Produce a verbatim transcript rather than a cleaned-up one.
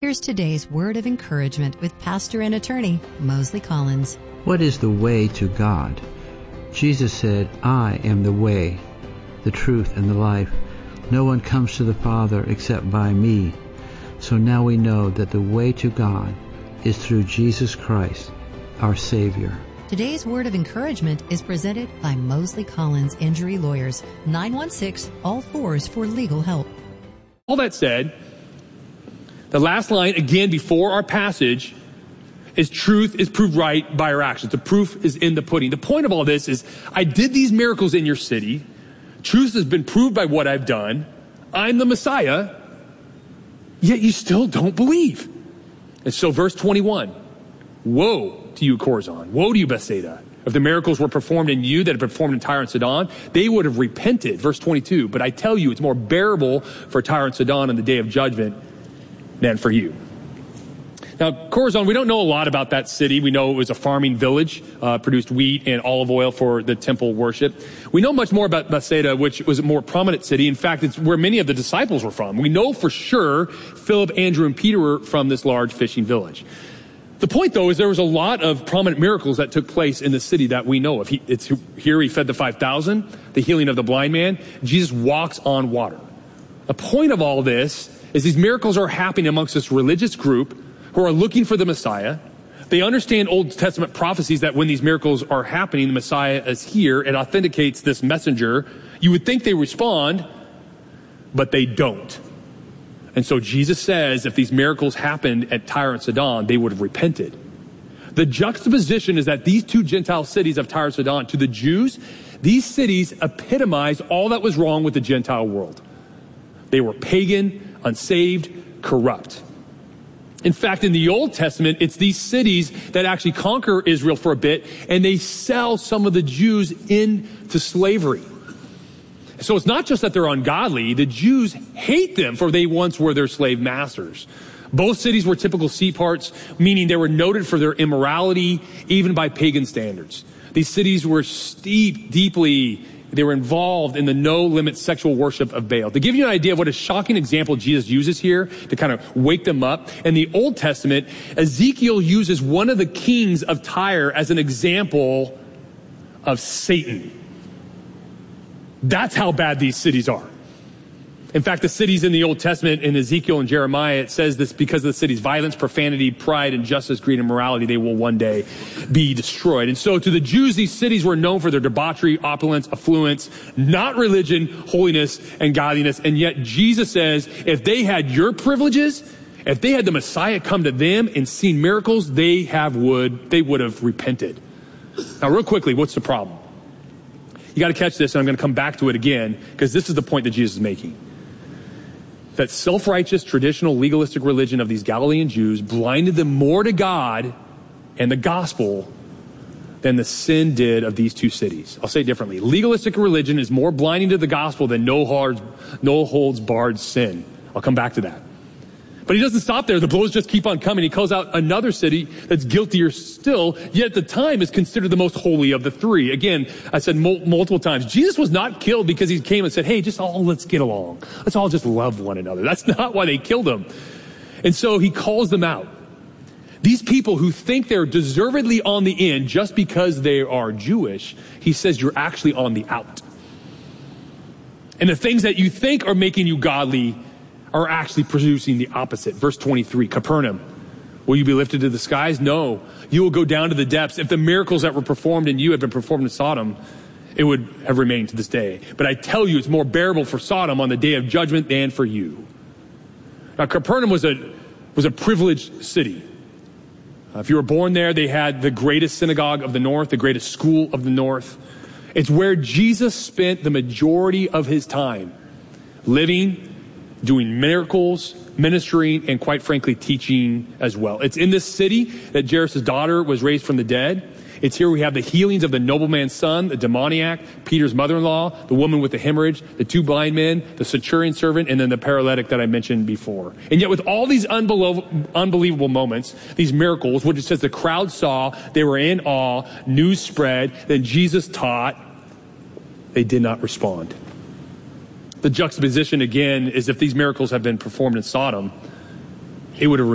Here's today's word of encouragement with pastor and attorney Mosley Collins. What is the way to God? Jesus said, I am the way, the truth, and the life. No one comes to the Father except by me. So now we know that the way to God is through Jesus Christ, our Savior. Today's word of encouragement is presented by Mosley Collins Injury Lawyers, nine one six, all fours for legal help. All that said, the last line, again, before our passage, is truth is proved right by our actions. The proof is in the pudding. The point of all this is, I did these miracles in your city. Truth has been proved by what I've done. I'm the Messiah. Yet you still don't believe. And so verse twenty-one, woe to you, Chorazin. Woe to you, Bethsaida. If the miracles were performed in you that had been performed in Tyre and Sidon, they would have repented. Verse twenty-two, but I tell you, it's more bearable for Tyre and Sidon in the day of judgment than for you. Now, Chorazin, we don't know a lot about that city. We know it was a farming village, uh, produced wheat and olive oil for the temple worship. We know much more about Bethsaida, which was a more prominent city. In fact, it's where many of the disciples were from. We know for sure Philip, Andrew, and Peter were from this large fishing village. The point, though, is there was a lot of prominent miracles that took place in the city that we know of. He, it's here he fed the five thousand, the healing of the blind man. Jesus walks on water. The point of all this is these miracles are happening amongst this religious group who are looking for the Messiah. They understand Old Testament prophecies that when these miracles are happening, the Messiah is here. It authenticates this messenger. You would think they respond, but they don't. And so Jesus says if these miracles happened at Tyre and Sidon, they would have repented. The juxtaposition is that these two Gentile cities of Tyre and Sidon, to the Jews, these cities epitomize all that was wrong with the Gentile world. They were pagan, unsaved, corrupt. In fact, in the Old Testament, it's these cities that actually conquer Israel for a bit, and they sell some of the Jews into slavery. So it's not just that they're ungodly. The Jews hate them, for they once were their slave masters. Both cities were typical seaports, meaning they were noted for their immorality, even by pagan standards. These cities were steeped deeply. They were involved in the no-limit sexual worship of Baal. To give you an idea of what a shocking example Jesus uses here to kind of wake them up, in the Old Testament, Ezekiel uses one of the kings of Tyre as an example of Satan. That's how bad these cities are. In fact, the cities in the Old Testament, in Ezekiel and Jeremiah, it says this because of the city's violence, profanity, pride, injustice, greed, and morality, they will one day be destroyed. And so to the Jews, these cities were known for their debauchery, opulence, affluence, not religion, holiness, and godliness. And yet Jesus says, if they had your privileges, if they had the Messiah come to them and seen miracles, they have would, they would have repented. Now, real quickly, what's the problem? You got to catch this, and I'm going to come back to it again, because this is the point that Jesus is making. That self-righteous, traditional, legalistic religion of these Galilean Jews blinded them more to God and the gospel than the sin did of these two cities. I'll say it differently. Legalistic religion is more blinding to the gospel than no holds, no holds barred sin. I'll come back to that. But he doesn't stop there. The blows just keep on coming. He calls out another city that's guiltier still, yet at the time is considered the most holy of the three. Again, I said mul- multiple times, Jesus was not killed because he came and said, hey, just all let's get along. Let's all just love one another. That's not why they killed him. And so he calls them out. These people who think they're deservedly on the in just because they are Jewish, he says you're actually on the out. And the things that you think are making you godly are actually producing the opposite. Verse twenty-three, Capernaum, will you be lifted to the skies? No, you will go down to the depths. If the miracles that were performed in you had been performed in Sodom, it would have remained to this day. But I tell you, it's more bearable for Sodom on the day of judgment than for you. Now, Capernaum was a, was a privileged city. Uh, if you were born there, they had the greatest synagogue of the north, the greatest school of the north. It's where Jesus spent the majority of his time living, doing miracles, ministering, and quite frankly, teaching as well. It's in this city that Jairus' daughter was raised from the dead. It's here we have the healings of the nobleman's son, the demoniac, Peter's mother-in-law, the woman with the hemorrhage, the two blind men, the centurion servant, and then the paralytic that I mentioned before. And yet with all these unbelievable, unbelievable moments, these miracles, which it says the crowd saw, they were in awe, news spread, then Jesus taught, they did not respond. The juxtaposition again is if these miracles had been performed in Sodom, it would have